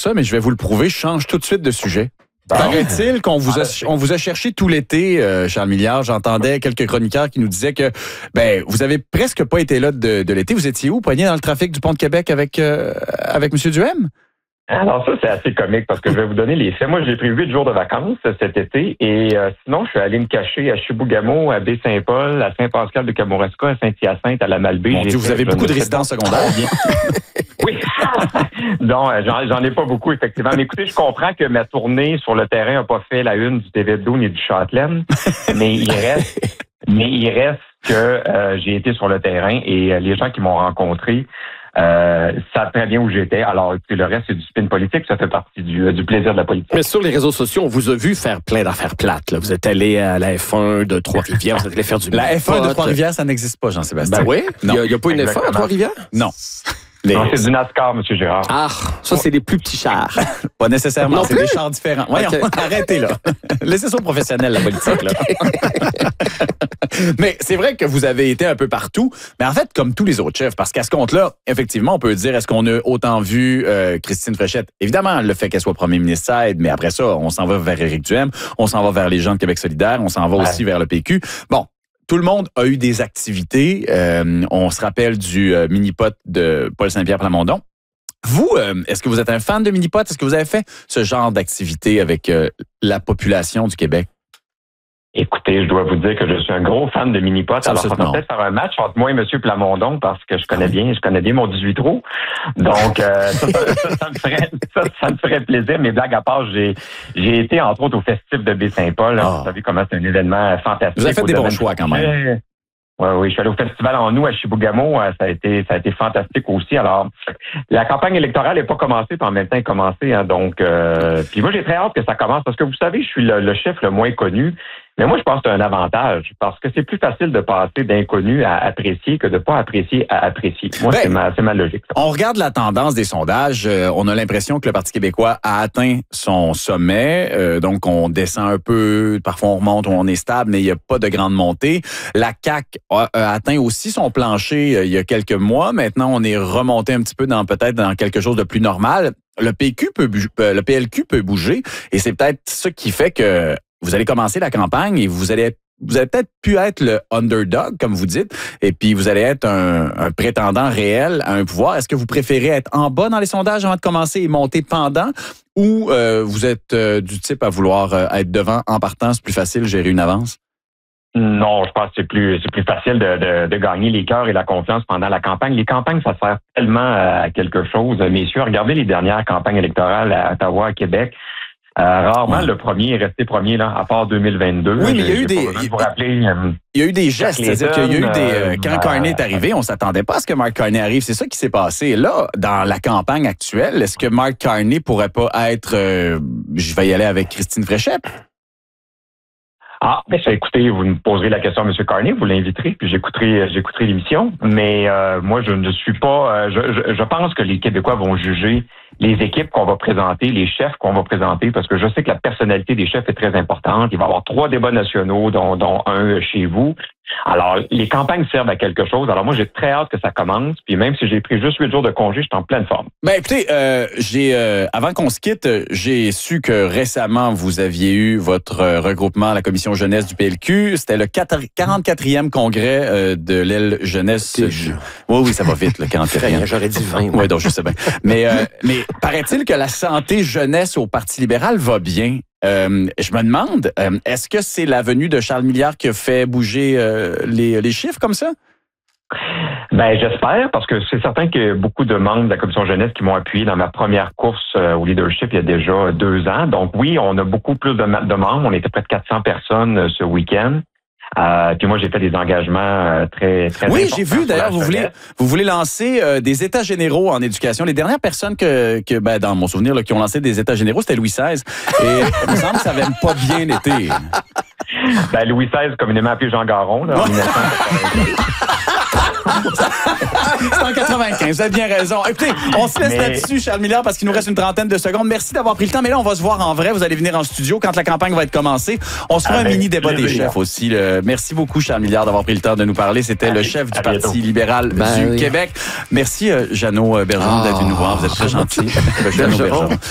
ça, mais je vais vous le prouver. Je change tout de suite de sujet. Paraît-il qu'on vous a cherché tout l'été, Charles Milliard. J'entendais quelques chroniqueurs qui nous disaient que vous avez presque pas été là de l'été. Vous étiez où, poigné dans le trafic du pont de Québec avec M. Duhem? Alors ça, c'est assez comique parce que je vais vous donner les faits. Moi, j'ai pris 8 jours de vacances cet été et sinon, je suis allé me cacher à Chibougamau, à Baie-Saint-Paul, à Saint-Pascal de Kamouraska, à Saint-Hyacinthe, à la Malbaie. Mon Dieu, vous avez beaucoup de résidences secondaires. Oui. Non, j'en ai pas beaucoup, effectivement. Mais écoutez, je comprends que ma tournée sur le terrain n'a pas fait la une du TV2 ni du Châtelaine, mais il reste que j'ai été sur le terrain et les gens qui m'ont rencontré savent très bien où j'étais. Alors, le reste, c'est du spin politique. Ça fait partie du plaisir de la politique. Mais sur les réseaux sociaux, on vous a vu faire plein d'affaires plates. Là. Vous êtes allé à la F1 de Trois-Rivières. Vous êtes allé faire du La F1 de Trois-Rivières, ça n'existe pas, Jean-Sébastien. Ben oui? Il n'y a pas une F1 à Trois-Rivières? Non. Non, c'est du NASCAR, M. Gérard. Ah, ça, c'est des plus petits chars. Pas nécessairement, non c'est des chars différents. Voyons, arrêtez là. Laissez ça aux professionnels, la politique. Là. Mais c'est vrai que vous avez été un peu partout, mais en fait, comme tous les autres chefs, parce qu'à ce compte-là, effectivement, on peut dire, est-ce qu'on a autant vu Christine Fréchette? Évidemment, le fait qu'elle soit premier ministre, ça aide, mais après ça, on s'en va vers Éric Duhem, on s'en va vers les gens de Québec solidaire, on s'en va aussi vers le PQ. Bon. Tout le monde a eu des activités. On se rappelle du mini-pot de Paul Saint-Pierre Plamondon. Vous, est-ce que vous êtes un fan de mini-pot? Est-ce que vous avez fait ce genre d'activité avec la population du Québec? Écoutez, je dois vous dire que je suis un gros fan de mini-pot. Alors, on va peut-être faire un match entre moi et M. Plamondon parce que je connais bien mon 18 trous. Donc, ça me ferait plaisir. Mais blague à part, j'ai été, entre autres, au Festif de Baie-Saint-Paul. Vous savez comment c'est un événement fantastique. Vous avez fait des bons choix quand même. Oui, je suis allé au festival en août à Chibougamau. Ça a été fantastique aussi. Alors, la campagne électorale n'est pas commencée, puis en même temps, elle est commencée. Hein, donc, puis moi, j'ai très hâte que ça commence parce que vous savez, je suis le chef le moins connu. Mais moi, je pense que c'est un avantage parce que c'est plus facile de passer d'inconnu à apprécier que de pas apprécier à apprécier. Moi, c'est ma logique. Ça. On regarde la tendance des sondages. On a l'impression que le Parti québécois a atteint son sommet. Donc, on descend un peu. Parfois, on remonte ou on est stable, mais il n'y a pas de grande montée. La CAQ a atteint aussi son plancher il y a quelques mois. Maintenant, on est remonté un petit peu peut-être dans quelque chose de plus normal. Le PLQ peut bouger et c'est peut-être ça qui fait que vous allez commencer la campagne et vous allez peut-être pu être le underdog, comme vous dites, et puis vous allez être un prétendant réel à un pouvoir. Est-ce que vous préférez être en bas dans les sondages avant de commencer et monter pendant, ou vous êtes du type à vouloir être devant en partant, c'est plus facile, gérer une avance? Non, je pense que c'est plus facile de gagner les cœurs et la confiance pendant la campagne. Les campagnes, ça sert tellement à quelque chose. Messieurs, regardez les dernières campagnes électorales à Ottawa, à Québec. Rarement le premier est resté premier, là, à part 2022. Oui, mais il y a eu des gestes. C'est-à-dire qu'il y a eu quand Carney est arrivé, on s'attendait pas à ce que Mark Carney arrive. C'est ça qui s'est passé. Là, dans la campagne actuelle, est-ce que Mark Carney pourrait pas être, je vais y aller avec Christine Fréchette? Mais ça, écoutez, vous me poserez la question à M. Carney, vous l'inviterez, puis j'écouterai l'émission. Mais moi, je ne suis pas. Je pense que les Québécois vont juger les équipes qu'on va présenter, les chefs qu'on va présenter, parce que je sais que la personnalité des chefs est très importante. Il va y avoir 3 débats nationaux, dont un chez vous. Alors, les campagnes servent à quelque chose. Alors, moi, j'ai très hâte que ça commence. Puis même si j'ai pris juste 8 jours de congé, je suis en pleine forme. Ben, écoutez, avant qu'on se quitte, j'ai su que récemment, vous aviez eu votre regroupement à la commission jeunesse du PLQ. C'était le 44e congrès de l'aile jeunesse. Oui, ça va vite, le 44e. J'aurais dit 20. Oui, donc je sais bien. Mais paraît-il que la santé jeunesse au Parti libéral va bien. Je me demande, est-ce que c'est la venue de Charles Milliard qui a fait bouger les chiffres comme ça? Ben, j'espère, parce que c'est certain qu'il y a beaucoup de membres de la commission jeunesse qui m'ont appuyé dans ma première course au leadership il y a déjà 2 ans. Donc oui, on a beaucoup plus de membres. On était près de 400 personnes ce week-end. Puis moi, j'ai fait des engagements très oui, j'ai vu d'ailleurs, vous voulez lancer des états généraux en éducation. Les dernières personnes que dans mon souvenir, là, qui ont lancé des états généraux, c'était Louis XVI. Et il me semble que ça n'avait pas bien été. Ben, Louis XVI, communément appelé Jean Garon, là, en 1990. C'est en 95, vous avez bien raison. Écoutez, on se laisse là-dessus, Charles Milliard, parce qu'il nous reste une trentaine de secondes. Merci d'avoir pris le temps. Mais là, on va se voir en vrai. Vous allez venir en studio quand la campagne va être commencée. On se fera un mini-débat des chefs aussi. Merci beaucoup, Charles Milliard, d'avoir pris le temps de nous parler. C'était le chef du Parti libéral du Québec. Merci, Jeannot Bergeron, d'être venu nous voir. Vous êtes très gentil. Jeannot Bergeron.